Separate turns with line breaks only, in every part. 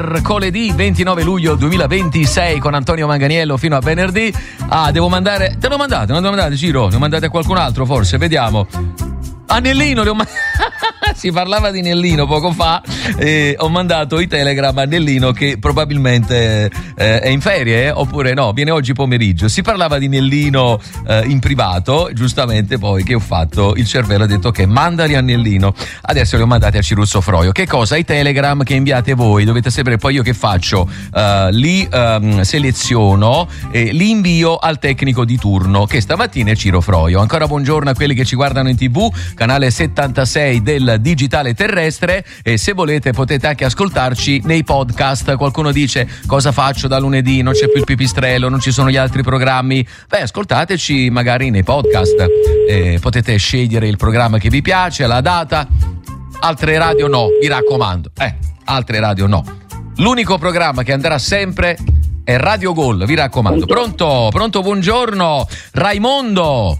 mercoledì 29 luglio 2026 con Antonio Manganiello fino a venerdì. Devo mandare. Te lo mandate? Non te lo mandate, Ciro? Lo mandate a qualcun altro, forse? Vediamo. Nellino, si parlava di Nellino poco fa, ho mandato i telegram a Nellino che probabilmente è in ferie, oppure no, viene oggi pomeriggio. Si parlava di Nellino in privato, giustamente poi che ho fatto, il cervello ha detto che mandali a Nellino, adesso li ho mandati a Cirusso Froio. Che cosa? I telegram che inviate voi, dovete sapere poi io che faccio, li seleziono e li invio al tecnico di turno che stamattina è Ciro Froio. Ancora buongiorno a quelli che ci guardano in TV, canale 76 del digitale terrestre, e se volete potete anche ascoltarci nei podcast. Qualcuno dice cosa faccio da lunedì, non c'è più il pipistrello, non ci sono gli altri programmi. Ascoltateci magari nei podcast, potete scegliere il programma che vi piace, la data. Altre radio no, mi raccomando, altre radio no. L'unico programma che andrà sempre è Radio Gol, vi raccomando. Pronto, buongiorno Raimondo.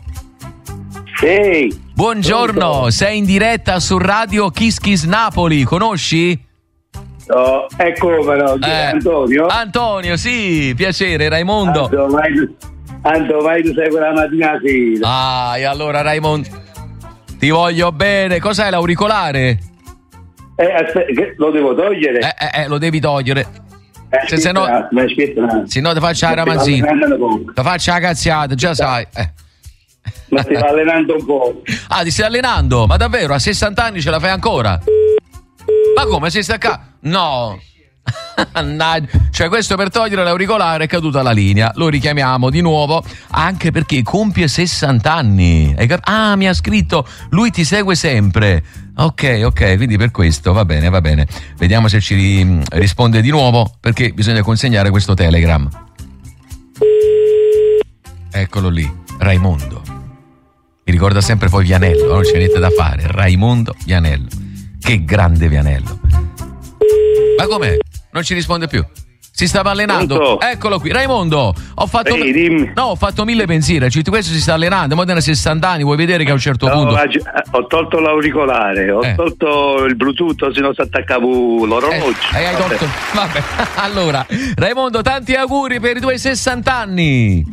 Ehi,
buongiorno, pronto. Sei in diretta su Radio Kiss Kiss Napoli, conosci?
No, ecco però, Antonio?
Antonio, sì, piacere Raimondo.
Anto, vai tu sei quella mattina sera.
E allora Raimondo, ti voglio bene. Cos'è l'auricolare?
Aspetta, lo devo togliere?
Lo devi togliere. Se no ti faccio la ramanzina, ti faccio la cazziata, già sai.
Ma stai allenando un po'.
Ti stai allenando? Ma davvero? A 60 anni ce la fai ancora? Ma come, sei staccato? No. Cioè, questo per togliere l'auricolare è caduta la linea. Lo richiamiamo di nuovo, anche perché compie 60 anni. Mi ha scritto, lui ti segue sempre. Ok, quindi per questo va bene. Vediamo se ci risponde di nuovo, perché bisogna consegnare questo telegram. Eccolo lì, Raimondo. Mi ricorda sempre poi Vianello, non c'è niente da fare. Raimondo Vianello. Che grande Vianello. Ma com'è? Non ci risponde più. Si stava allenando.
Pronto?
Eccolo qui. Raimondo, ho fatto
dimmi.
ho fatto 1000 pensieri. Questo si sta allenando, ma da 60 anni, vuoi vedere che a un certo punto
ho tolto l'auricolare, ho tolto il Bluetooth, se no si attaccava l'orologio.
Hai tolto. Vabbè. Allora, Raimondo, tanti auguri per i tuoi 60 anni.